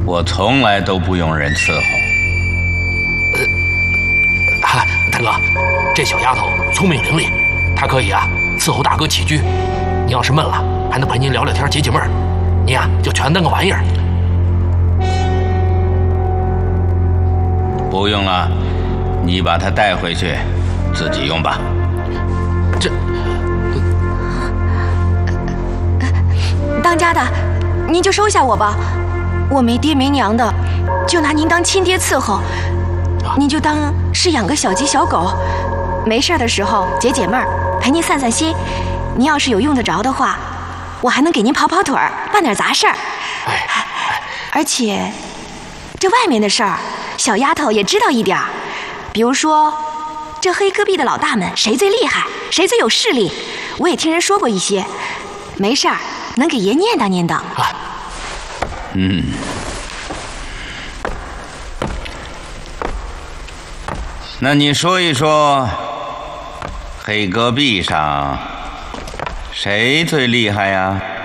我从来都不用人伺候。 大哥，这小丫头聪明伶俐，她可以伺候大哥起居。你要是闷了，还能陪您聊聊天解解闷儿。你就全当个玩意儿。 不用了，你把她带回去，自己用吧。 当家的，您就收下我吧，我没爹没娘的，就拿您当亲爹伺候。您就当是养个小鸡小狗，没事的时候解解闷儿，陪您散散心。您要是有用得着的话，我还能给您跑跑腿儿，办点杂事儿。而且这外面的事儿，小丫头也知道一点儿，比如说这黑戈壁的老大们谁最厉害，谁最有势力，我也听人说过一些。没事儿，能给爷念叨念叨。 那你说一说，黑戈壁上谁最厉害呀？